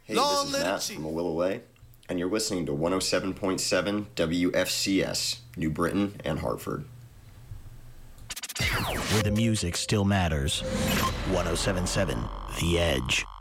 Hey, this is Matt from Willoway, and you're listening to 107.7 WFCS, New Britain and Hartford. Where the music still matters. 107.7 The Edge.